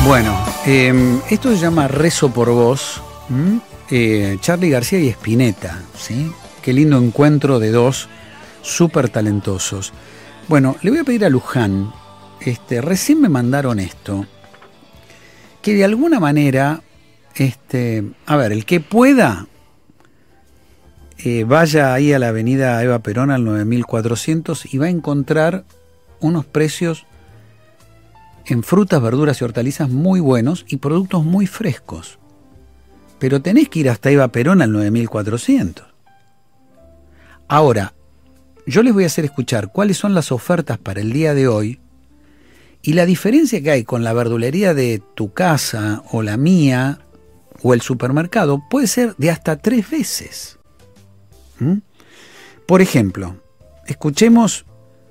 Bueno, esto se llama Rezo por Vos, Charly García y Spinetta, ¿sí? Qué lindo encuentro de dos súper talentosos. Bueno, le voy a pedir a Luján, recién me mandaron esto, que de alguna manera, a ver, el que pueda, vaya ahí a la avenida Eva Perón al 9400 y va a encontrar unos precios en frutas, verduras y hortalizas muy buenos y productos muy frescos. Pero tenés que ir hasta Eva Perón al 9400. Ahora, yo les voy a hacer escuchar cuáles son las ofertas para el día de hoy y la diferencia que hay con la verdulería de tu casa o la mía o el supermercado puede ser de hasta 3 veces. Por ejemplo, escuchemos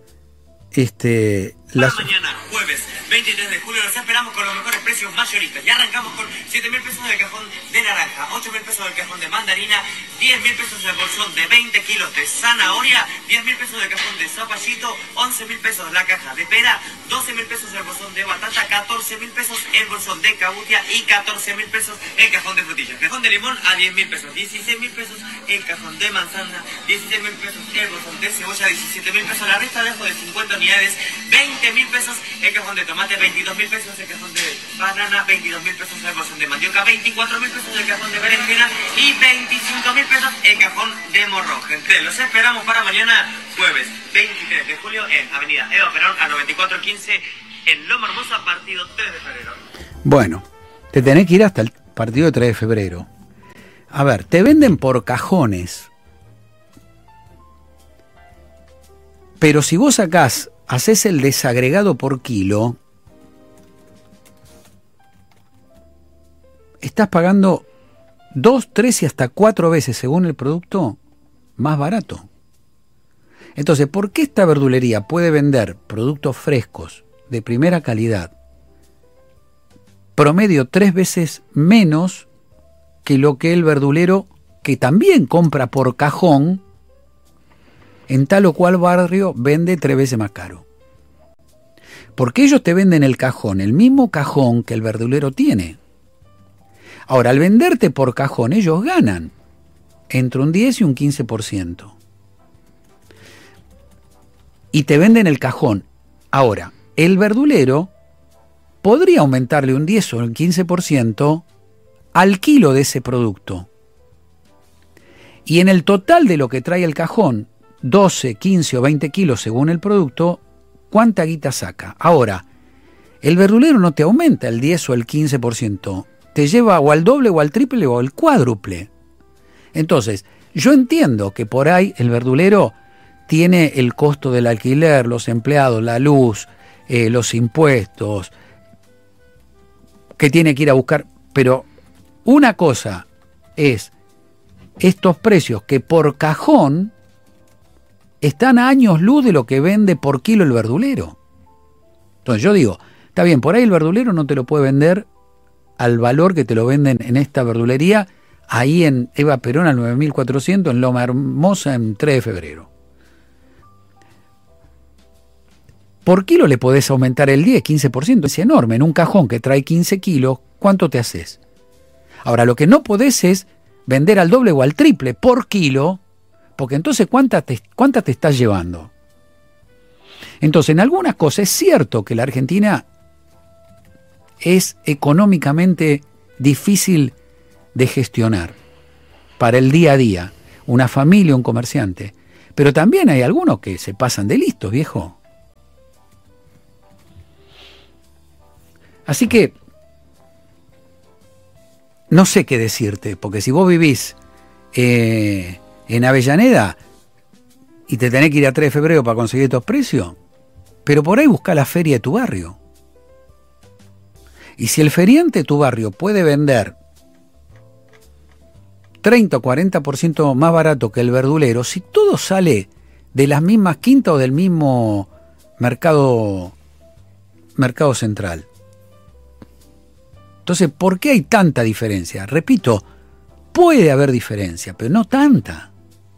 Para mañana, jueves 23 de julio, los esperamos con los mejores precios mayoristas. Ya arrancamos con 7.000 pesos del cajón de naranja, 8.000 pesos del cajón de mandarina, 10.000 pesos del bolsón de 20 kilos de zanahoria, 10.000 pesos del cajón de zapallito, 11.000 pesos la caja de pera, 12.000 pesos el bolsón de batata, 14.000 pesos el bolsón de cabutia y 14.000 pesos el cajón de frutillas. Cajón de limón a 10.000 pesos, 16.000 pesos el cajón de manzana, 16.000 pesos el bolsón de cebolla, 17.000 pesos la resta de ajo de 50 unidades, 20.000 pesos el cajón de tomate, 22.000 pesos el cajón de banana, 22.000 pesos el bolsón de mandioca, 24.000 pesos el cajón de berenjena y 25.000 pesos el cajón de morrón. Gente, los esperamos para mañana, jueves 23 de julio en Avenida Eva Perón a 9415 en Loma Hermosa, partido 3 de febrero. Bueno, te tenés que ir hasta el partido 3 de febrero. A ver, te venden por cajones. Pero si vos hacés el desagregado por kilo, estás pagando 2, 3 y hasta 4 veces, según el producto, más barato. Entonces, ¿por qué esta verdulería puede vender productos frescos de primera calidad promedio 3 veces menos que lo que el verdulero, que también compra por cajón, en tal o cual barrio vende 3 veces más caro? Porque ellos te venden el cajón, el mismo cajón que el verdulero tiene. Ahora, al venderte por cajón, ellos ganan entre un 10 y un 15%. Y te venden el cajón. Ahora, el verdulero podría aumentarle un 10 o un 15% al kilo de ese producto. Y en el total de lo que trae el cajón, 12, 15 o 20 kilos según el producto, ¿cuánta guita saca? Ahora, el verdulero no te aumenta el 10 o el 15%, te lleva o al doble o al triple o al cuádruple. Entonces, yo entiendo que por ahí el verdulero tiene el costo del alquiler, los empleados, la luz, los impuestos, que tiene que ir a buscar, pero una cosa es estos precios que por cajón están a años luz de lo que vende por kilo el verdulero. Entonces yo digo, está bien, por ahí el verdulero no te lo puede vender al valor que te lo venden en esta verdulería, ahí en Eva Perón al 9400, en Loma Hermosa, en 3 de febrero. Por kilo le podés aumentar el 10, 15%, es enorme. En un cajón que trae 15 kilos, ¿cuánto te haces? Ahora, lo que no podés es vender al doble o al triple por kilo, porque entonces ¿cuánta te estás llevando? Entonces, en algunas cosas es cierto que la Argentina es económicamente difícil de gestionar para el día a día, una familia, un comerciante, pero también hay algunos que se pasan de listos, viejo. Así que no sé qué decirte, porque si vos vivís en Avellaneda y te tenés que ir a 3 de febrero para conseguir estos precios, pero por ahí buscá la feria de tu barrio. Y si el feriante de tu barrio puede vender 30 o 40% más barato que el verdulero, si todo sale de las mismas quintas o del mismo mercado central. Entonces, ¿por qué hay tanta diferencia? Repito, puede haber diferencia, pero no tanta.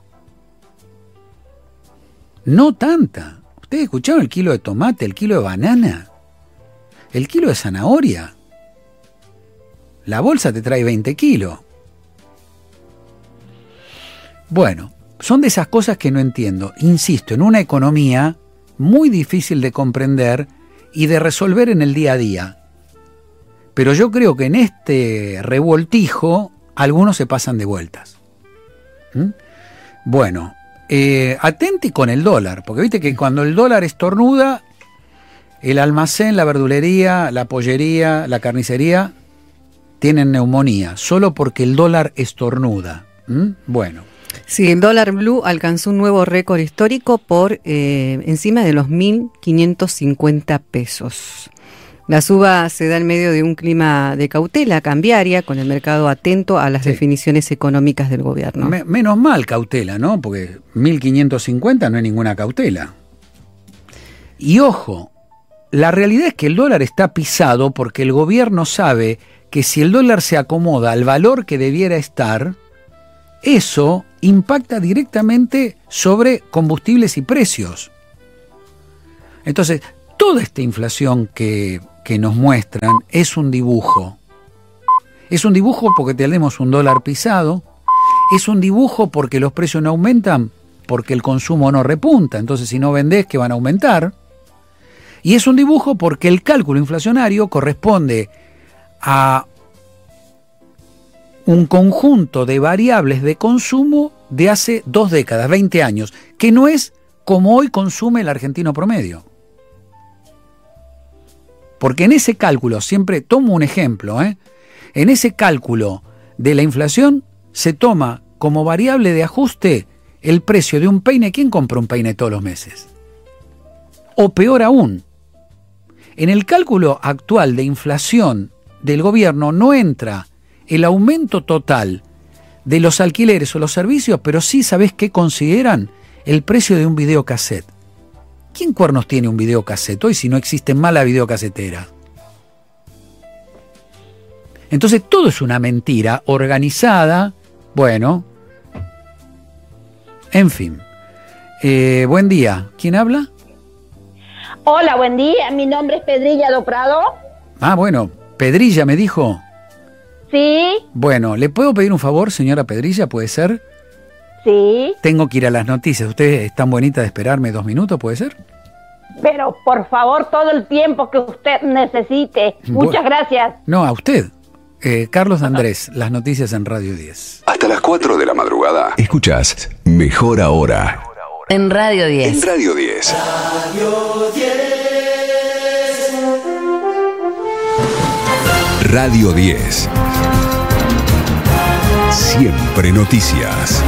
No tanta. ¿Ustedes escucharon el kilo de tomate, el kilo de banana, el kilo de zanahoria? La bolsa te trae 20 kilos. Bueno, son de esas cosas que no entiendo. Insisto, en una economía muy difícil de comprender y de resolver en el día a día. Pero yo creo que en este revoltijo algunos se pasan de vueltas. Bueno, atenti con el dólar, porque viste que cuando el dólar estornuda, el almacén, la verdulería, la pollería, la carnicería tienen neumonía, solo porque el dólar estornuda. Bueno. Sí, el dólar blue alcanzó un nuevo récord histórico por encima de los 1.550 pesos. La suba se da en medio de un clima de cautela cambiaria, con el mercado atento a las definiciones económicas del gobierno. Menos mal cautela, ¿no? Porque 1.550 no es ninguna cautela. Y ojo, la realidad es que el dólar está pisado porque el gobierno sabe que si el dólar se acomoda al valor que debiera estar, eso impacta directamente sobre combustibles y precios. Entonces, toda esta inflación que nos muestran es un dibujo. Es un dibujo porque tenemos un dólar pisado, es un dibujo porque los precios no aumentan, porque el consumo no repunta, entonces si no vendés, ¿qué van a aumentar? Y es un dibujo porque el cálculo inflacionario corresponde a un conjunto de variables de consumo de hace 2 décadas, 20 años, que no es como hoy consume el argentino promedio. Porque en ese cálculo, siempre tomo un ejemplo, en ese cálculo de la inflación se toma como variable de ajuste el precio de un peine. ¿Quién compra un peine todos los meses? O peor aún, en el cálculo actual de inflación del gobierno no entra el aumento total de los alquileres o los servicios, pero sí, ¿sabés qué consideran? El precio de un videocassette. ¿Quién cuernos tiene un videocassette hoy si no existe más la videocasetera? Entonces todo es una mentira organizada. Bueno, en fin. Buen día. ¿Quién habla? Hola, buen día. Mi nombre es Pedrilla do Prado. Ah, bueno. Pedrilla me dijo. Sí. Bueno, ¿le puedo pedir un favor, señora Pedrilla? ¿Puede ser? Sí. Tengo que ir a las noticias. ¿Usted es tan bonita de esperarme 2 minutos? ¿Puede ser? Pero, por favor, todo el tiempo que usted necesite. Muchas gracias. No, a usted. Carlos Andrés, las noticias en Radio 10. Hasta las 4 de la madrugada. Escuchás Mejor Ahora. En Radio 10. En Radio 10. Radio 10. Radio 10. Siempre noticias.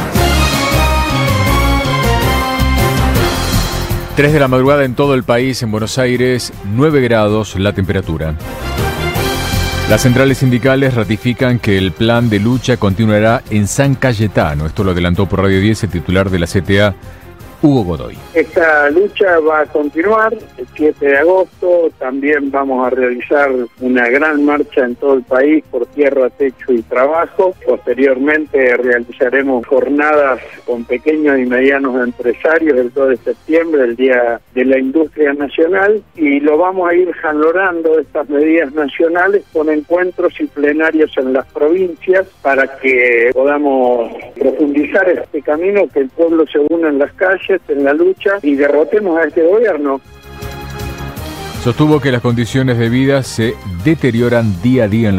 3 de la madrugada en todo el país, en Buenos Aires, 9 grados la temperatura. Las centrales sindicales ratifican que el plan de lucha continuará en San Cayetano. Esto lo adelantó por Radio 10 el titular de la CTA, Hugo Godoy. Esta lucha va a continuar el 7 de agosto. También vamos a realizar una gran marcha en todo el país por tierra, techo y trabajo. Posteriormente realizaremos jornadas con pequeños y medianos empresarios el 2 de septiembre, el Día de la Industria Nacional, y lo vamos a ir jalonando estas medidas nacionales con encuentros y plenarios en las provincias para que podamos profundizar este camino, que el pueblo se una en las calles, en la lucha, y derrotemos a este gobierno. Sostuvo que las condiciones de vida se deterioran día a día en